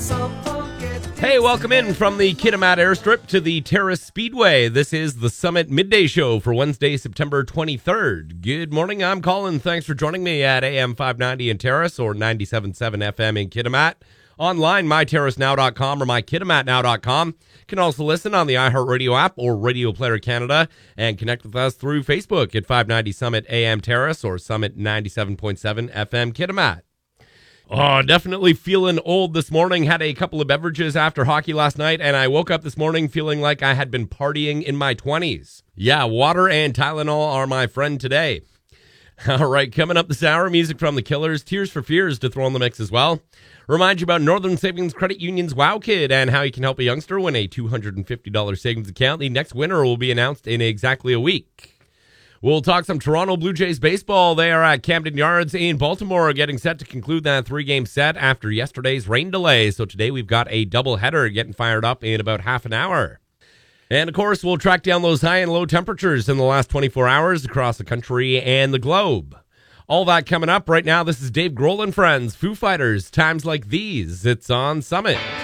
Hey, welcome in from the Kitimat Airstrip to the Terrace Speedway. This is the Summit Midday Show for Wednesday, September 23rd. Good morning, I'm Colin. Thanks for joining me at AM 590 in Terrace or 97.7 FM in Kitimat. Online, myterracenow.com or mykitimatnow.com. You can also listen on the iHeartRadio app or Radio Player Canada and connect with us through Facebook at 590 Summit AM Terrace or Summit 97.7 FM Kitimat. Oh, definitely feeling old this morning. Had a couple of beverages after hockey last night, and I woke up this morning feeling like I had been partying in my 20s. Yeah, water and Tylenol are my friend today. All right, coming up this hour, music from The Killers, Tears for Fears to throw in the mix as well. Remind you about Northern Savings Credit Union's Wow Kid and how you can help a youngster win a $250 savings account. The next winner will be announced in exactly a week. We'll talk some Toronto Blue Jays baseball. They are at Camden Yards in Baltimore, getting set to conclude that three-game set after yesterday's rain delay. So today we've got a doubleheader getting fired up in about half an hour. And, of course, we'll track down those high and low temperatures in the last 24 hours across the country and the globe. All that coming up right now. This is Dave Grohl and Friends, Foo Fighters, Times Like These. It's on Summit.